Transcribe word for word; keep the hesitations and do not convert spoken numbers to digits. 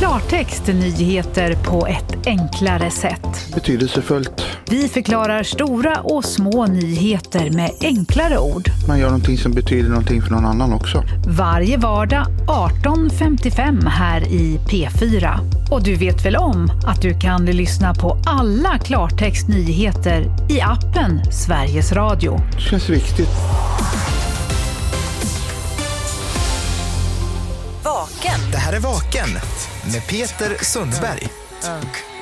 klartext nyheter på ett enklare sätt. Betydelsefullt. Vi förklarar stora och små nyheter med enklare ord. Man gör någonting som betyder någonting för någon annan också. Varje vardag arton femtiofem här i P fyra. Och du vet väl om att du kan lyssna på alla klartextnyheter i appen Sveriges Radio. Det känns viktigt. Vaken. Det här är Vaken med Peter Sundberg.